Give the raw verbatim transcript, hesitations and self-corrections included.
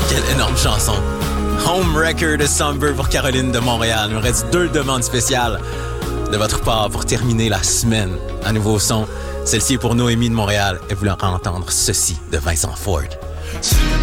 Quelle énorme chanson. Home Wrecker de Somber pour Caroline de Montréal. Il me reste deux demandes spéciales de votre part pour terminer la semaine. Un nouveau son. Celle-ci est pour Noémie de Montréal. Elle voulait entendre ceci de Vincent Ford.